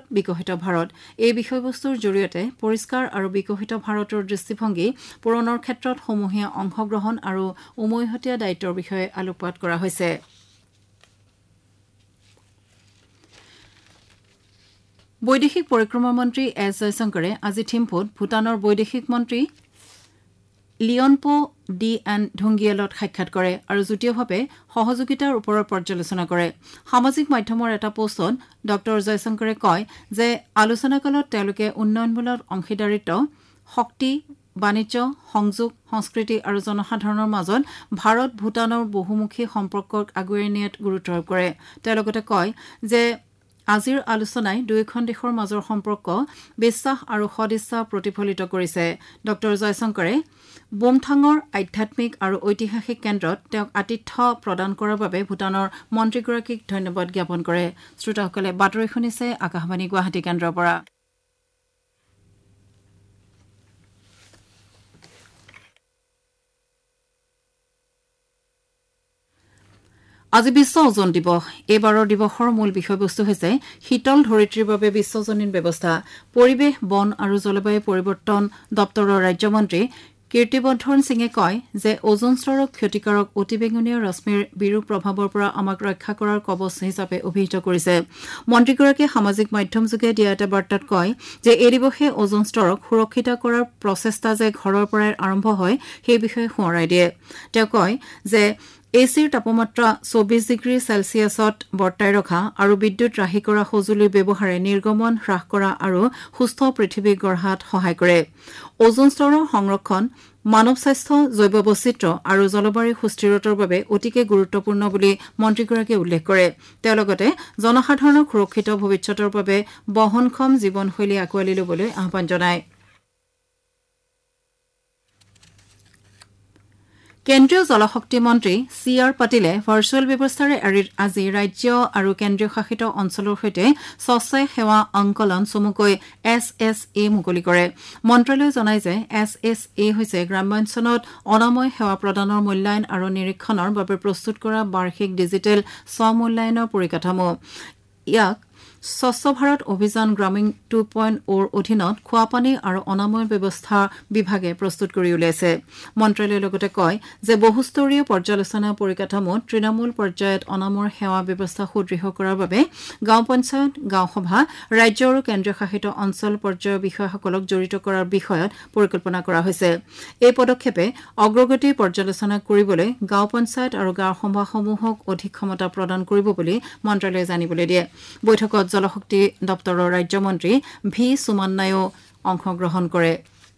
বিকশিত ভাৰত এই বিষয়বস্তুৰ জৰিয়তে পৰিষ্কাৰ আৰু বিকশিত ভাৰতৰ দৃষ্টিভংগী পূৰণৰ ক্ষেত্ৰত সমূহীয়া অংশগ্ৰহণ আৰু উমৈহতীয়া দায়িত্বৰ বিষয়ে আলোকপাত কৰা হৈছে। বৈদেশিক পৰিক্ৰমা মন্ত্ৰী এছ জয়শংকৰে আজি থিম্পুত ভূটানৰ বৈদেশিক মন্ত্ৰী লিঅনপো ডি এন ঢুংগিয়েলত সাক্ষাৎ কৰে আৰু যুটীয়াভাৱে সহযোগিতাৰ ওপৰত পৰ্যালোচনা কৰে। সামাজিক মাধ্যমৰ এটা পোষ্টত ড জয়শংকৰে কয় যে আলোচনাকালত তেওঁলোকে উন্নয়নমূলক অংশীদাৰিত্ব শক্তি বাণিজ্য সংযোগ সংস্কৃতি আৰু জনসাধাৰণৰ মাজত ভাৰত ভূটানৰ বহুমুখী সম্পৰ্কক আগুৱাই নিয়াত গুৰুত্ব আৰোপ কৰে। তেওঁ লগতে কয় যে আজিৰ আলোচনাই দুয়োখন দেশৰ মাজৰ সম্পৰ্ক বিশ্বাস আৰু সদিচ্ছা প্ৰতিফলিত কৰিছে। ড জয়শংকৰে বোমথাঙৰ আধ্যাত্মিক আৰু ঐতিহাসিক কেন্দ্ৰত তেওঁক আতিথ্য প্ৰদান কৰাৰ বাবে ভূটানৰ মন্ত্ৰীগৰাকীক ধন্যবাদ জ্ঞাপন কৰে। শ্ৰোতাসকলে বাতৰি শুনিছে আকাশবাণী গুৱাহাটী কেন্দ্ৰৰ পৰা। আজি বিশ্ব ওজন দিৱস। এইবাৰৰ দিৱসৰ মূল বিষয়বস্তু হৈছে শীতল ধৰিত্ৰীৰ বাবে বিশ্বজনীন ব্যৱস্থা। পৰিৱেশ বন আৰু জলবায়ু পৰিৱৰ্তন দপ্তৰৰ ৰাজ্যমন্ত্ৰী কীৰ্তিবৰ্ধন সিঙে কয় যে ওজন স্তৰক ক্ষতিকাৰক অতিবেঙুনীয়া ৰশ্মিৰ বিৰূপ প্ৰভাৱৰ পৰা আমাক ৰক্ষা কৰাৰ কবচ হিচাপে অভিহিত কৰিছে। মন্ত্ৰীগৰাকীয়ে সামাজিক মাধ্যমযোগে দিয়া এটা বাৰ্তাত কয় যে এই দিৱসে ওজন স্তৰক সুৰক্ষিত কৰাৰ প্ৰচেষ্টা যে ঘৰৰ পৰাই আৰম্ভ হয় সেই বিষয়ে সোঁৱৰাই দিয়ে। তেওঁ কয় যে এচিৰ তাপমাত্ৰা ২৪ ডিগ্ৰী চেলছিয়াছত বৰ্তাই ৰখা আৰু বিদ্যুৎ ৰাহি কৰা সঁজুলিৰ ব্যৱহাৰে নিৰ্গমন হ্ৰাস কৰা আৰু সুস্থ পৃথিৱী গঢ়াত সহায় কৰে। ওজন স্তৰৰ সংৰক্ষণ মানৱ স্বাস্থ্য জৈৱ বৈচিত্ৰ্য আৰু জলবায়ু সুস্থিৰতাৰ বাবে অতিকে গুৰুত্বপূৰ্ণ বুলি মন্ত্ৰীগৰাকীয়ে উল্লেখ কৰে। তেওঁ লগতে জনসাধাৰণক সুৰক্ষিত ভৱিষ্যতৰ বাবে বহনক্ষম জীৱনশৈলী আঁকোৱালি ল'বলৈ আহ্বান জনায়। কেন্দ্ৰীয় জলশক্তি মন্ত্ৰী চি আৰ পাটিলে ভাৰ্চুৱেল ব্যৱস্থাৰে আজি ৰাজ্য আৰু কেন্দ্ৰীয় শাসিত অঞ্চলৰ সৈতে স্বচ্ছ সেৱা অংকলন চমুকৈ SSA মুকলি কৰে। মন্ত্ৰালয়ে জনায় যে SSA হৈছে গ্ৰাম্যাঞ্চলত অনাময় সেৱা প্ৰদানৰ মূল্যায়ন আৰু নিৰীক্ষণৰ বাবে প্ৰস্তুত কৰা বাৰ্ষিক ডিজিটেল স্ব-মূল্যায়নৰ পৰিকাঠামো। ইয়াক স্বচ্ছ ভাৰত অভিযান গ্ৰামীণ 2.0 অধীনত খোৱাপানী আৰু অনাময় ব্যৱস্থা বিভাগে প্ৰস্তুত কৰি উলিয়াইছে। মন্ত্ৰালয়ে লগতে কয় যে বহুস্তৰীয় পৰ্যালোচনা পৰিকাঠামোত তৃণমূল পৰ্যায়ত অনাময় সেৱা ব্যৱস্থা সুদৃঢ় কৰাৰ বাবে গাঁও পঞ্চায়ত গাঁও সভা ৰাজ্য আৰু কেন্দ্ৰীয় শাসিত অঞ্চল পৰ্যায়ৰ বিষয়াসকলক জড়িত কৰাৰ বিষয়ত পৰিকল্পনা কৰা হৈছে। এই পদক্ষেপে অগ্ৰগতিৰ পৰ্যালোচনা কৰিবলৈ গাঁও পঞ্চায়ত আৰু গাঁও সভাসমূহক অধিক ক্ষমতা প্ৰদান কৰিব বুলি মন্ত্ৰালয়ে জানিবলৈ দিয়ে। বৈঠকত জলশক্তি দপ্তৰৰ ৰাজ্যমন্ত্ৰী ভি সুমান্নায়ো অংশগ্ৰহণ কৰে।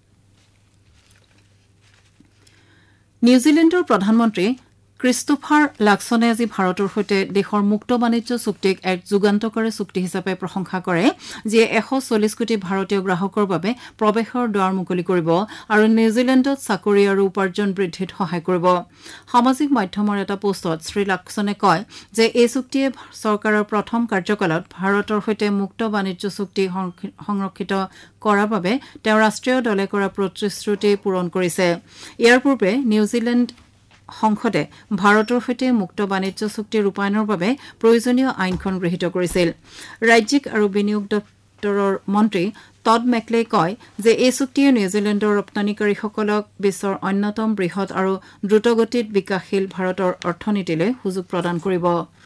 নিউজিলেণ্ডৰ প্ৰধানমন্ত্ৰী ক্ৰিষ্টোফাৰ লাক্সনে আজি ভাৰতৰ সৈতে দেশৰ মুক্ত বাণিজ্য চুক্তিক এক যুগান্তকাৰী চুক্তি হিচাপে প্ৰশংসা কৰে, যিয়ে ১৪০ কোটি ভাৰতীয় গ্ৰাহকৰ বাবে প্ৰৱেশৰ দুৱাৰ মুকলি কৰিব আৰু নিউজিলেণ্ডত চাকৰি আৰু উপাৰ্জন বৃদ্ধিত সহায় কৰিব। সামাজিক মাধ্যমৰ এটা পোষ্টত শ্ৰী লাক্সনে কয় যে এই চুক্তিয়ে চৰকাৰৰ প্ৰথম কাৰ্যকালত ভাৰতৰ সৈতে মুক্ত বাণিজ্য চুক্তি সংৰক্ষিত কৰাৰ বাবে তেওঁ ৰাষ্ট্ৰীয় দলে কৰা প্ৰতিশ্ৰুতি পূৰণ কৰিছে। ইয়াৰ পূৰ্বে নিউজিলেণ্ড সংসদে ভাৰতৰ সৈতে মুক্ত বাণিজ্য চুক্তি ৰূপায়ণৰ বাবে প্ৰয়োজনীয় আইনখন গৃহীত কৰিছিল। ৰাজ্যিক আৰু বিনিয়োগ দপ্তৰৰ মন্ত্ৰী টড মেকলে কয় যে এই চুক্তিয়ে নিউজিলেণ্ডৰ ৰপ্তানিকাৰীসকলক বিশ্বৰ অন্যতম বৃহৎ আৰু দ্ৰুতগতিত বিকাশশীল ভাৰতৰ অৰ্থনীতিলৈ সুযোগ প্ৰদান কৰিব।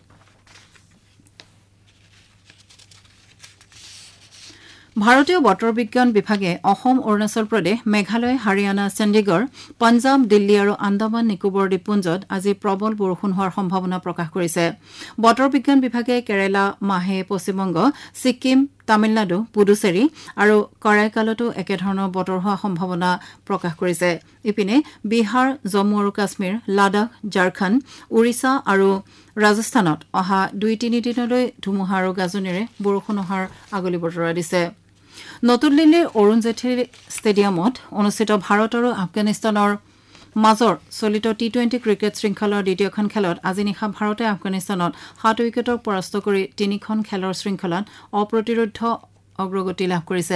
ভাৰতীয় বতৰ বিজ্ঞান বিভাগে অসম অৰুণাচল প্ৰদেশ মেঘালয় হাৰিয়ানা চণ্ডীগড় পঞ্জাৱ দিল্লী আৰু আন্দামান নিকোবৰ দ্বীপপুঞ্জত আজি প্ৰবল বৰষুণ হোৱাৰ সম্ভাৱনা প্ৰকাশ কৰিছে। বতৰ বিজ্ঞান বিভাগে কেৰালা মাহে পশ্চিমবংগ ছিক্কিম তামিলনাডু পুডুচেৰী আৰু কৰাইকালতো একেধৰণৰ বতৰ হোৱাৰ সম্ভাৱনা প্ৰকাশ কৰিছে। ইপিনে বিহাৰ জম্মু আৰু কাশ্মীৰ লাডাখ ঝাৰখণ্ড উৰিষ্যা আৰু ৰাজস্থানত অহা ২-৩ দিনলৈ ধুমুহা আৰু গাজনিৰে বৰষুণ অহাৰ আগলি বতৰা দিছে। নতুন দিল্লীৰ অৰুণ জেটলী ষ্টেডিয়ামত অনুষ্ঠিত ভাৰত আৰু আফগানিস্তানৰ মাজৰ চলিত টি-20 ক্ৰিকেট শৃংখলাৰ দ্বিতীয়খন খেলত আজি নিশা ভাৰতে আফগানিস্তানত ৭ উইকেটক পৰাস্ত কৰি ৩খন খেলৰ শৃংখলাত অপ্ৰতিৰোধ অগ্ৰগতি লাভ কৰিছে।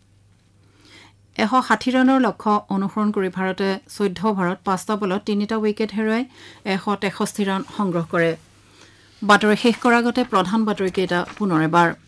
১৬০ ৰানৰ লক্ষ্য অনুসৰণ কৰি ভাৰতে ১৪ অভাৰত ৫টা বলত ৩টা উইকেট হেৰুৱাই ১৬৩ ৰান সংগ্ৰহ কৰে। বাতৰি শেষ কৰাৰ আগতে প্ৰধান বাতৰিকেইটা পুনৰ এবাৰ।